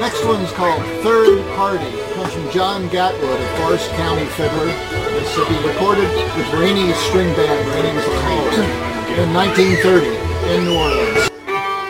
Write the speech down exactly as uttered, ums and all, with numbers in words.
Next one's called Third Party. It comes from John Gatwood, a Forest County fiddler, Mississippi. Recorded with Rainey's string band, Rainey's in nineteen thirty in New Orleans.